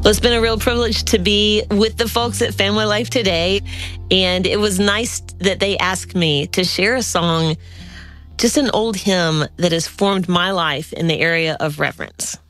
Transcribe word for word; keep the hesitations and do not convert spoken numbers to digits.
Well, it's been a real privilege to be with the folks at Family Life today. And it was nice that they asked me to share a song, just an old hymn that has formed my life in the area of reverence.